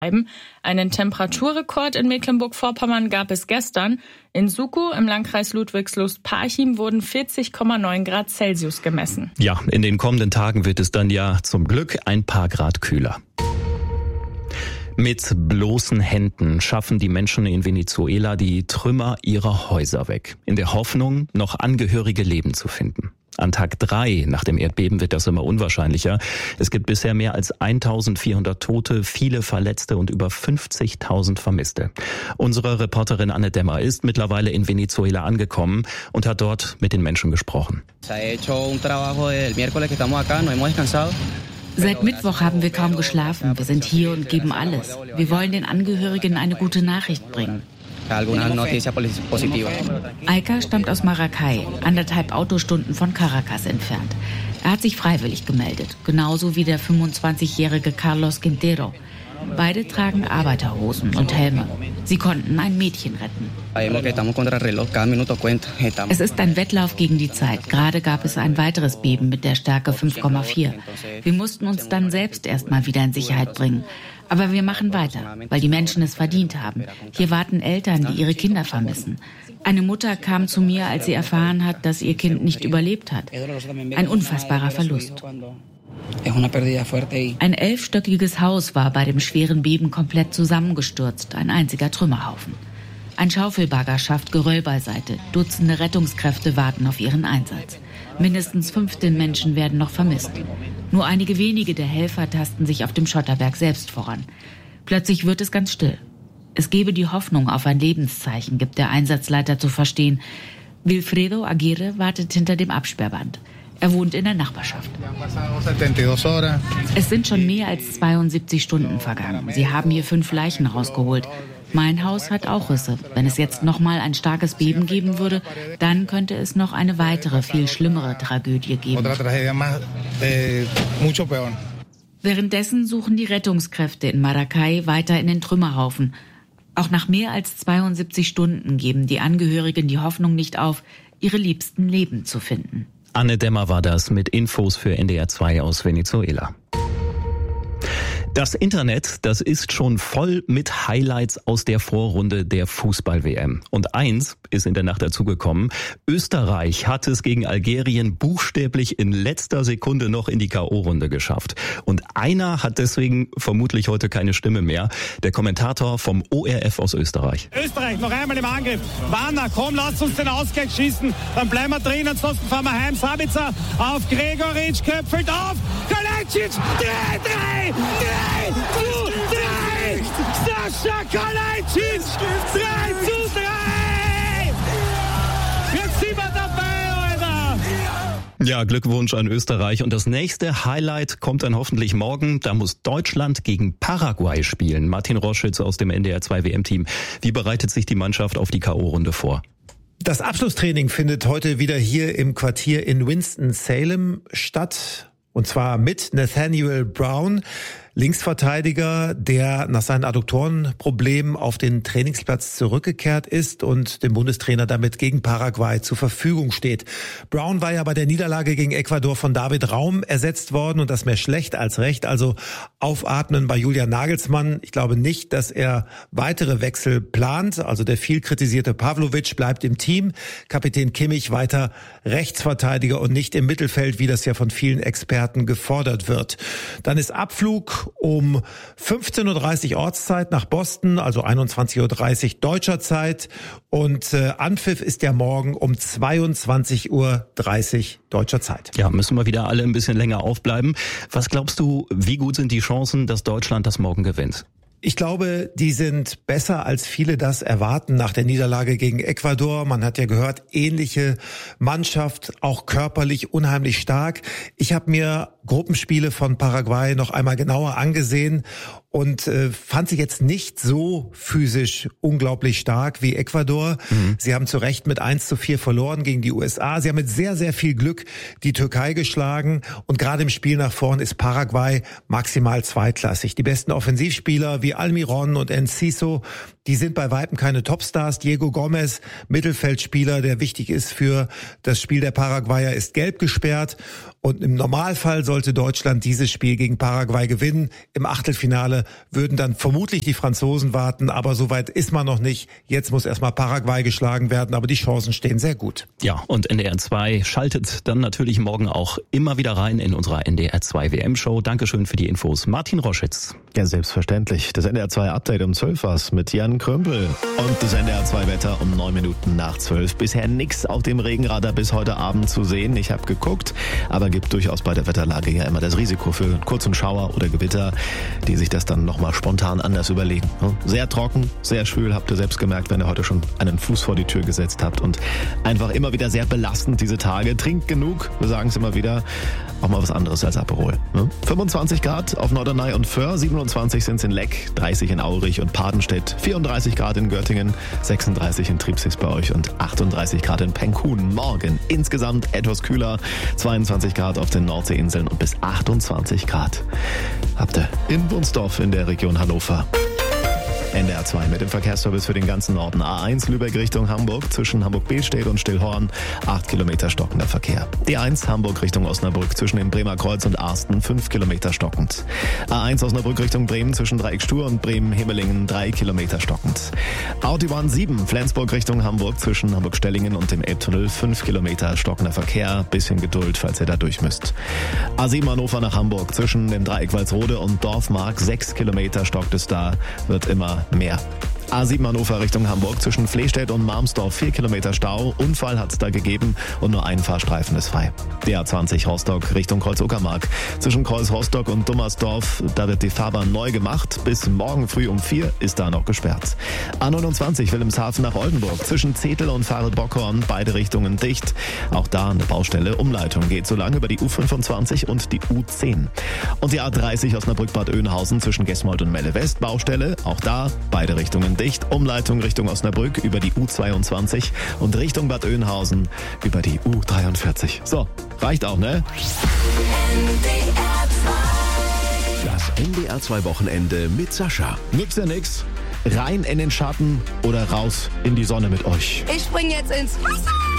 Einen Temperaturrekord in Mecklenburg-Vorpommern gab es gestern. In Sukow im Landkreis Ludwigslust-Parchim wurden 40,9 Grad Celsius gemessen. Ja, in den kommenden Tagen wird es dann ja zum Glück ein paar Grad kühler. Mit bloßen Händen schaffen die Menschen in Venezuela die Trümmer ihrer Häuser weg, in der Hoffnung, noch angehörige Leben zu finden. An Tag 3 nach dem Erdbeben wird das immer unwahrscheinlicher. Es gibt bisher mehr als 1400 Tote, viele Verletzte und über 50.000 Vermisste. Unsere Reporterin Anne Dämmer ist mittlerweile in Venezuela angekommen und hat dort mit den Menschen gesprochen. Seit Mittwoch haben wir kaum geschlafen. Wir sind hier und geben alles. Wir wollen den Angehörigen eine gute Nachricht bringen. Aika stammt aus Maracay, 1,5 Autostunden von Caracas entfernt. Er hat sich freiwillig gemeldet, genauso wie der 25-jährige Carlos Quintero. Beide tragen Arbeiterhosen und Helme. Sie konnten ein Mädchen retten. Es ist ein Wettlauf gegen die Zeit. Gerade gab es ein weiteres Beben mit der Stärke 5,4. Wir mussten uns dann selbst erstmal wieder in Sicherheit bringen. Aber wir machen weiter, weil die Menschen es verdient haben. Hier warten Eltern, die ihre Kinder vermissen. Eine Mutter kam zu mir, als sie erfahren hat, dass ihr Kind nicht überlebt hat. Ein unfassbarer Verlust. Ein 11-stöckiges Haus war bei dem schweren Beben komplett zusammengestürzt, ein einziger Trümmerhaufen. Ein Schaufelbagger schafft Geröll beiseite. Dutzende Rettungskräfte warten auf ihren Einsatz. Mindestens 15 Menschen werden noch vermisst. Nur einige wenige der Helfer tasten sich auf dem Schotterberg selbst voran. Plötzlich wird es ganz still. Es gebe die Hoffnung auf ein Lebenszeichen, gibt der Einsatzleiter zu verstehen. Wilfredo Aguirre wartet hinter dem Absperrband. Er wohnt in der Nachbarschaft. Es sind schon mehr als 72 Stunden vergangen. Sie haben hier 5 Leichen rausgeholt. Mein Haus hat auch Risse. Wenn es jetzt noch mal ein starkes Beben geben würde, dann könnte es noch eine weitere, viel schlimmere Tragödie geben. Währenddessen suchen die Rettungskräfte in Maracay weiter in den Trümmerhaufen. Auch nach mehr als 72 Stunden geben die Angehörigen die Hoffnung nicht auf, ihre Liebsten lebend zu finden. Anne Dämmer war das mit Infos für NDR 2 aus Venezuela. Das Internet, das ist schon voll mit Highlights aus der Vorrunde der Fußball-WM. Und eins ist in der Nacht dazugekommen. Österreich hat es gegen Algerien buchstäblich in letzter Sekunde noch in die K.O.-Runde geschafft. Und einer hat deswegen vermutlich heute keine Stimme mehr. Der Kommentator vom ORF aus Österreich. Österreich noch einmal im Angriff. Warner, komm, lasst uns den Ausgleich schießen. Dann bleiben wir drin, ansonsten fahren wir heim. Sabitzer auf Gregoritsch, köpfelt auf. Kalajdzic, 3! Sascha Kalajdzic, 3:3! Jetzt sind wir dabei, Alter! Ja, Glückwunsch an Österreich. Und das nächste Highlight kommt dann hoffentlich morgen. Da muss Deutschland gegen Paraguay spielen. Martin Roschitz aus dem NDR 2 WM-Team. Wie bereitet sich die Mannschaft auf die K.O.-Runde vor? Das Abschlusstraining findet heute wieder hier im Quartier in Winston-Salem statt. Und zwar mit Nathaniel Brown, Linksverteidiger, der nach seinen Adduktorenproblemen auf den Trainingsplatz zurückgekehrt ist und dem Bundestrainer damit gegen Paraguay zur Verfügung steht. Brown war ja bei der Niederlage gegen Ecuador von David Raum ersetzt worden und das mehr schlecht als recht. Also aufatmen bei Julian Nagelsmann. Ich glaube nicht, dass er weitere Wechsel plant. Also der viel kritisierte Pavlovic bleibt im Team. Kapitän Kimmich weiter Rechtsverteidiger und nicht im Mittelfeld, wie das ja von vielen Experten gefordert wird. Dann ist Abflug um 15:30 Uhr Ortszeit nach Boston, also 21:30 Uhr deutscher Zeit. Und Anpfiff ist ja morgen um 22:30 Uhr deutscher Zeit. Ja, müssen wir wieder alle ein bisschen länger aufbleiben. Was glaubst du, wie gut sind die Chancen, dass Deutschland das morgen gewinnt? Ich glaube, die sind besser, als viele das erwarten nach der Niederlage gegen Ecuador. Man hat ja gehört, ähnliche Mannschaft, auch körperlich unheimlich stark. Ich habe mir Gruppenspiele von Paraguay noch einmal genauer angesehen und fand sie jetzt nicht so physisch unglaublich stark wie Ecuador. Sie haben zu Recht mit 1:4 verloren gegen die USA. Sie haben mit sehr, sehr viel Glück die Türkei geschlagen und gerade im Spiel nach vorn ist Paraguay maximal zweitklassig. Die besten Offensivspieler wie wie Almiron und Enciso, die sind bei Weitem keine Topstars. Diego Gomez, Mittelfeldspieler, der wichtig ist für das Spiel der Paraguayer, ist gelb gesperrt. Und im Normalfall sollte Deutschland dieses Spiel gegen Paraguay gewinnen. Im Achtelfinale würden dann vermutlich die Franzosen warten, aber soweit ist man noch nicht. Jetzt muss erstmal Paraguay geschlagen werden, aber die Chancen stehen sehr gut. Ja, und NDR 2 schaltet dann natürlich morgen auch immer wieder rein in unserer NDR 2 WM-Show. Dankeschön für die Infos, Martin Roschitz. Ja, selbstverständlich. Das NDR 2 Update um 12 war's mit Jan Krümpel. Und das NDR 2 Wetter um 9 Minuten nach 12. Bisher nix auf dem Regenradar bis heute Abend zu sehen. Ich habe geguckt, aber gibt durchaus bei der Wetterlage ja immer das Risiko für kurzen Schauer oder Gewitter, die sich das dann nochmal spontan anders überlegen. Sehr trocken, sehr schwül, habt ihr selbst gemerkt, wenn ihr heute schon einen Fuß vor die Tür gesetzt habt, und einfach immer wieder sehr belastend diese Tage. Trinkt genug, wir sagen es immer wieder, auch mal was anderes als Aperol. 25 Grad auf Norderney und Föhr, 27 sind es in Leck, 30 in Aurich und Padenstedt, 34 Grad in Göttingen, 36 in Triebsitz bei euch und 38 Grad in Penkhunen. Morgen insgesamt etwas kühler, 22 Grad auf den Nordseeinseln und bis 28 Grad habt ihr in Wunsdorf in der Region Hannover. NDR 2 mit dem Verkehrsservice für den ganzen Norden. A1 Lübeck Richtung Hamburg zwischen Hamburg-Behlstedt und Stillhorn 8 Kilometer stockender Verkehr. D1 Hamburg Richtung Osnabrück zwischen dem Bremer Kreuz und Arsten 5 Kilometer stockend. A1 Osnabrück Richtung Bremen zwischen Dreieckstuhr und Bremen-Hemelingen 3 Kilometer stockend. Autobahn 7 Flensburg Richtung Hamburg zwischen Hamburg-Stellingen und dem Elbtunnel 5 Kilometer stockender Verkehr. Bisschen Geduld, falls ihr da durch müsst. A7 Hannover nach Hamburg zwischen dem Dreieck Walsrode und Dorfmark 6 Kilometer stockt es da, wird immer mehr. A7 Hannover Richtung Hamburg zwischen Flehstedt und Marmsdorf 4 Kilometer Stau. Unfall hat es da gegeben und nur ein Fahrstreifen ist frei. Der A20 Rostock Richtung Kreuz-Uckermark zwischen Kreuz-Rostock und Dummersdorf, da wird die Fahrbahn neu gemacht. Bis morgen früh um 4 ist da noch gesperrt. A29 Wilhelmshaven nach Oldenburg zwischen Zetel und Fahre-Bockhorn, beide Richtungen dicht. Auch da eine Baustelle. Umleitung geht so lang über die U25 und die U10. Und die A30 Osnabrück-Bad Oeynhausen zwischen Gesmold und Melle West, Baustelle. Auch da beide Richtungen dicht. Umleitung Richtung Osnabrück über die U22 und Richtung Bad Oeynhausen über die U43. So, reicht auch, ne? Das NDR 2 Wochenende mit Sascha. Nützt ja nix. Rein in den Schatten oder raus in die Sonne mit euch. Ich spring jetzt ins Wasser.